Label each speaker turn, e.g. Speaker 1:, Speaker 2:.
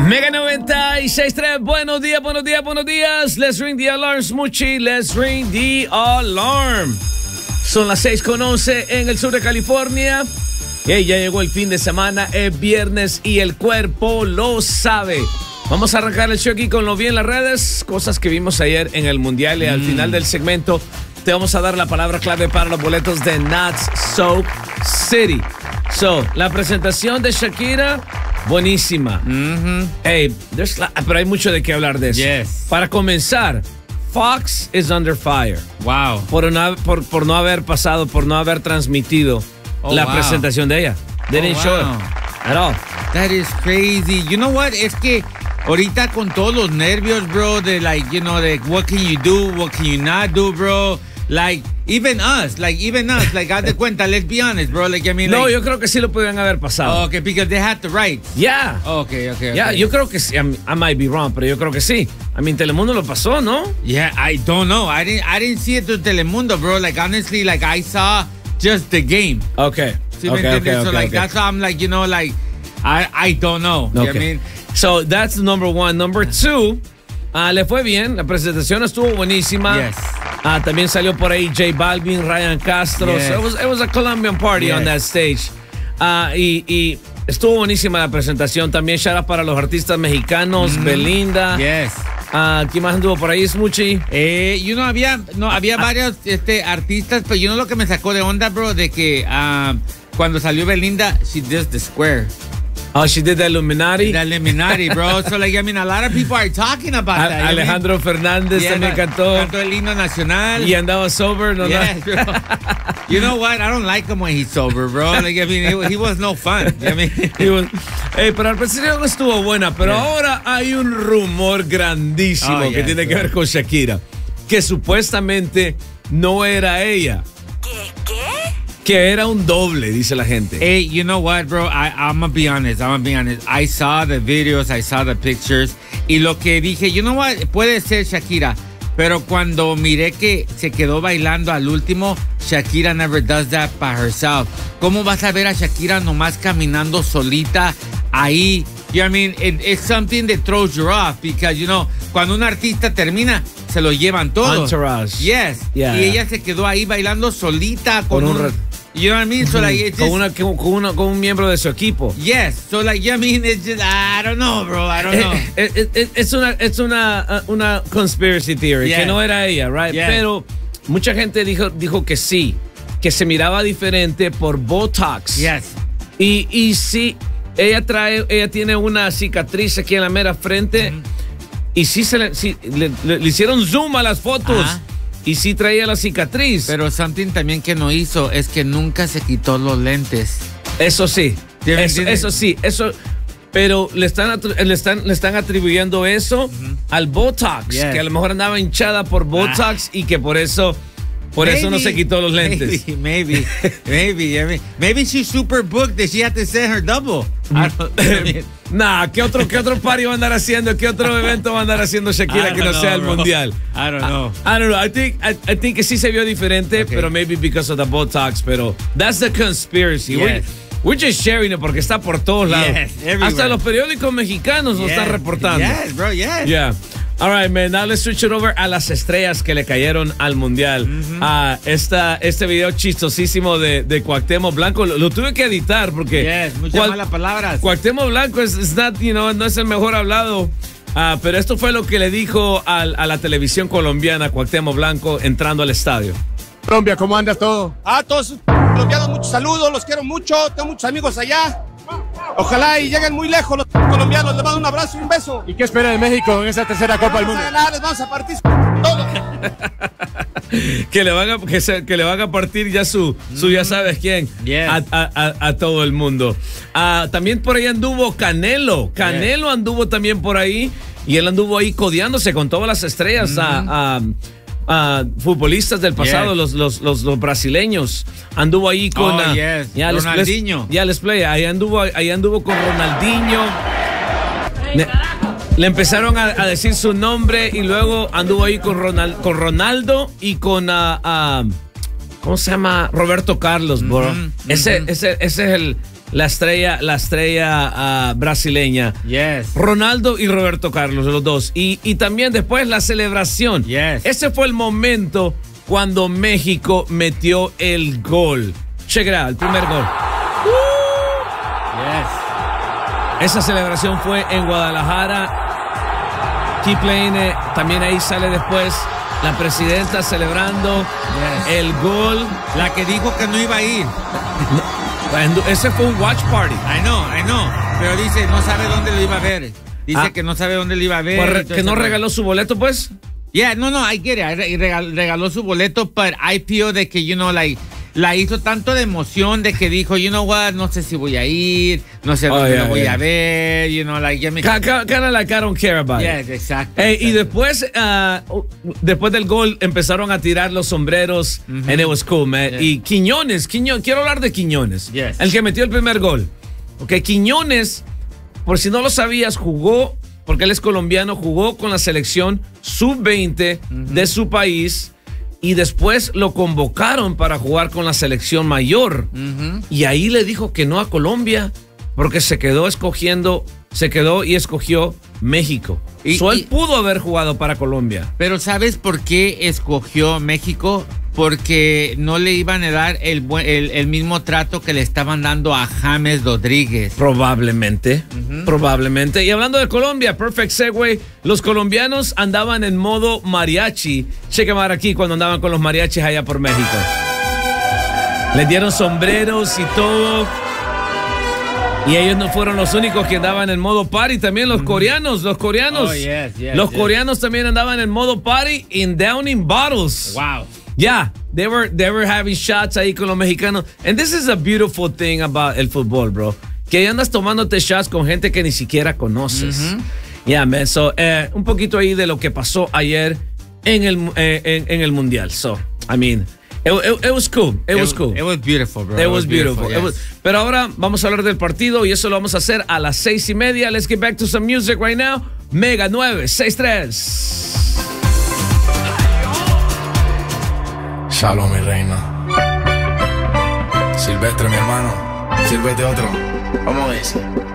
Speaker 1: Mega 96.3, buenos días, buenos días, buenos días. Let's ring the alarm, Smoochie, let's ring the alarm. Son las 6:11 en el sur de California. Hey, ya llegó el fin de semana, es viernes y el cuerpo lo sabe. Vamos a arrancar el show aquí con lo vi en las redes, cosas que vimos ayer en el Mundial y al final del segmento te vamos a dar la palabra clave para los boletos de Not So City. So, la presentación de Shakira, buenísima. Hey, pero hay mucho de qué hablar de eso.
Speaker 2: Yes.
Speaker 1: Para comenzar, Fox is under fire.
Speaker 2: Wow.
Speaker 1: Por no haber pasado, por no haber transmitido la presentación de ella. They didn't show it at all.
Speaker 2: That is crazy. You know what? Es que ahorita con todos los nervios, bro, de like, you know, like what can you do, what can you not do, bro? Like, even us, haz de cuenta, let's be honest, bro. Like, I mean,
Speaker 1: No,
Speaker 2: like,
Speaker 1: yo creo que sí lo podrían haber pasado.
Speaker 2: okay, because they had the rights.
Speaker 1: Yeah.
Speaker 2: Okay.
Speaker 1: Yeah, yo creo que sí. I might be wrong, pero yo creo que sí. I mean, Telemundo lo pasó, ¿no?
Speaker 2: Yeah, I don't know. I didn't see it through Telemundo, bro. Like, honestly, like, I saw just the game.
Speaker 1: Okay.
Speaker 2: ¿Sí me entiendes? So, like, that's how I'm like, you know, like, I don't know. You know what I mean?
Speaker 1: So, that's number one. Number two, le fue bien. La presentación estuvo buenísima.
Speaker 2: Yes.
Speaker 1: También salió por ahí J Balvin, Ryan Castro.
Speaker 2: Yes.
Speaker 1: So it was a Colombian party on that stage. Y estuvo buenísima la presentación. También shout out para los artistas mexicanos, Belinda.
Speaker 2: Yes.
Speaker 1: ¿Quién más anduvo por ahí, Smoochie?
Speaker 2: You know, había varios artistas, pero you know lo que me sacó de onda, bro, de que cuando salió Belinda, she did the square.
Speaker 1: Oh, she did the Illuminati.
Speaker 2: The Illuminati, bro. So, like, I mean, a lot of people are talking about that.
Speaker 1: Alejandro Fernández también cantó.
Speaker 2: Cantó el himno nacional.
Speaker 1: Y andaba sober, ¿no?
Speaker 2: Yes, bro. You know what? I don't like him when he's sober, bro. Like, I mean, he was no fun. I mean,
Speaker 1: pero al principio no estuvo buena, pero ahora hay un rumor grandísimo que tiene que ver con Shakira, que supuestamente no era ella.
Speaker 3: ¿Qué?
Speaker 1: Que era un doble, dice la gente.
Speaker 2: Hey, you know what, bro? I'm gonna be honest. I saw the videos, I saw the pictures. Y lo que dije, you know what? Puede ser Shakira. Pero cuando miré que se quedó bailando al último, Shakira never does that by herself. ¿Cómo vas a ver a Shakira nomás caminando solita ahí? You know what I mean? It's something that throws you off because, you know, cuando un artista termina, se lo llevan todos.
Speaker 1: Entourage.
Speaker 2: Yes.
Speaker 1: Yeah.
Speaker 2: Y ella se quedó ahí bailando solita con un you know what I mean? So like it's just,
Speaker 1: con un miembro de su equipo.
Speaker 2: yes. So like, yeah, I mean, it's just, I don't know, bro. I don't know.
Speaker 1: Es una conspiracy theory,
Speaker 2: Yeah.
Speaker 1: que no era ella, right?
Speaker 2: Yeah.
Speaker 1: Pero mucha gente dijo que sí, que se miraba diferente por Botox.
Speaker 2: Yes.
Speaker 1: Y sí, ella tiene una cicatriz aquí en la mera frente. Y sí, le hicieron zoom a las fotos.
Speaker 2: Ajá.
Speaker 1: Y sí traía la cicatriz.
Speaker 2: Pero something también que no hizo es que nunca se quitó los lentes.
Speaker 1: Eso sí. Eso sí. Pero le están atribuyendo eso al Botox.
Speaker 2: Yes.
Speaker 1: Que a lo mejor andaba hinchada por Botox y que por eso no se quitó los lentes.
Speaker 2: Maybe. I mean, maybe she's super booked that she had to send her double.
Speaker 1: Nah, ¿qué otro party va a andar haciendo? ¿Qué otro evento va a andar haciendo Shakira que no sea el mundial?
Speaker 2: I don't know.
Speaker 1: I don't know. I think que sí se vio diferente, pero maybe because of the Botox. Pero that's the conspiracy.
Speaker 2: Yes.
Speaker 1: We're just sharing it porque está por todos lados.
Speaker 2: Yes, everywhere.
Speaker 1: Hasta los periódicos mexicanos lo están reportando.
Speaker 2: Yes, bro, yes.
Speaker 1: Yeah. All right, man. Now let's switch it over a las estrellas que le cayeron al mundial. Este video chistosísimo de Cuauhtémoc Blanco lo tuve que editar porque
Speaker 2: Yes, muchas malas palabras.
Speaker 1: Cuauhtémoc Blanco no es el mejor hablado. Pero esto fue lo que le dijo a la televisión colombiana Cuauhtémoc Blanco entrando al estadio.
Speaker 4: Colombia, ¿cómo anda todo?
Speaker 5: A todos colombianos, muchos saludos, los quiero mucho, tengo muchos amigos allá. Ojalá y lleguen muy lejos los colombianos, les mando un abrazo y un beso.
Speaker 4: ¿Y qué espera de México en esa tercera Copa del
Speaker 5: Vamos
Speaker 4: Mundo?
Speaker 5: a ganar, les vamos a partir todo.
Speaker 1: que le van a partir ya su ya sabes quién,
Speaker 2: Yes.
Speaker 1: a todo el mundo. También por ahí anduvo Canelo anduvo también por ahí y él anduvo ahí codeándose con todas las estrellas futbolistas del pasado,
Speaker 2: Yes.
Speaker 1: los brasileños. Anduvo ahí con
Speaker 2: Ronaldinho.
Speaker 1: Les play. Ahí anduvo con Ronaldinho. Le empezaron a decir su nombre y luego anduvo ahí con Ronaldo y con ¿cómo se llama? Roberto Carlos, bro. Ese es la estrella brasileña.
Speaker 2: Yes.
Speaker 1: Ronaldo y Roberto Carlos, los dos. Y también después la celebración.
Speaker 2: Yes.
Speaker 1: Ese fue el momento cuando México metió el gol. Check it out, el primer gol.
Speaker 2: Yes.
Speaker 1: Esa celebración fue en Guadalajara. Keep playing it. También ahí sale después la presidenta celebrando el gol.
Speaker 2: La que dijo que no iba a ir.
Speaker 1: Ese fue un watch party.
Speaker 2: I know. Pero dice, no sabe dónde lo iba a ver. Dice que no sabe dónde lo iba a ver.
Speaker 1: Que no regaló su boleto, pues.
Speaker 2: Yeah, no, I get it. Regaló su boleto, but I feel de que, la hizo tanto de emoción de que dijo, you know what, no sé si voy a ir, no sé dónde lo voy a ver,
Speaker 1: kind of like I don't care about it.
Speaker 2: Yes, exacto.
Speaker 1: Y después del gol empezaron a tirar los sombreros, and it was cool, man.
Speaker 2: Yeah.
Speaker 1: Y Quiñones, quiero hablar de Quiñones,
Speaker 2: yes.
Speaker 1: El que metió el primer gol. Okay, Quiñones, por si no lo sabías, jugó, porque él es colombiano, jugó con la selección sub-20 de su país. Y después lo convocaron para jugar con la selección mayor. Y ahí le dijo que no a Colombia porque se quedó y escogió México. Él pudo haber jugado para Colombia.
Speaker 2: Pero ¿sabes por qué escogió México? Porque no le iban a dar el mismo trato que le estaban dando a James Rodríguez.
Speaker 1: Probablemente. Y hablando de Colombia, perfect segue. Los colombianos andaban en modo mariachi. Cheque mar aquí cuando andaban con los mariachis allá por México. Les dieron sombreros y todo. Y ellos no fueron los únicos que andaban en modo party. También los coreanos.
Speaker 2: Oh, yes,
Speaker 1: coreanos también andaban en modo party in downing bottles.
Speaker 2: Wow.
Speaker 1: Yeah, they were having shots ahí con los mexicanos. And this is a beautiful thing about el fútbol, bro. Que ahí andas tomándote shots con gente que ni siquiera conoces. Yeah, man. So, un poquito ahí de lo que pasó ayer en el Mundial. So, I mean, it was cool. It was cool.
Speaker 2: It was beautiful, bro.
Speaker 1: It was beautiful.
Speaker 2: Yes.
Speaker 1: Pero ahora vamos a hablar del partido y eso lo vamos a hacer a las 6:30. Let's get back to some music right now. Mega 963.
Speaker 3: Shalom, mi reina. Silvestre, mi hermano. Sírvete otro. Vamos a ver.